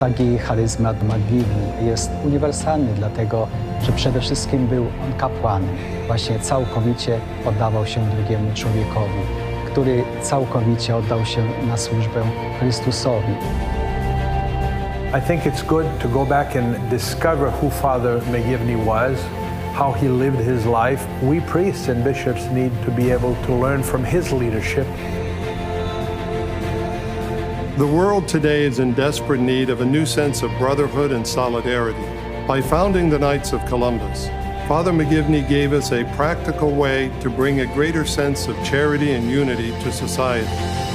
Taki charyzmat McGivney jest uniwersalny, dlatego że przede wszystkim był on kapłanem. Właśnie całkowicie oddawał się drugiemu człowiekowi, który całkowicie oddał się na służbę Chrystusowi. I think it's good to go back and discover who Father McGivney was, how he lived his life. We priests and bishops need to be able to learn from his leadership. The world today is in desperate need of a new sense of brotherhood and solidarity. By founding the Knights of Columbus, Father McGivney gave us a practical way to bring a greater sense of charity and unity to society.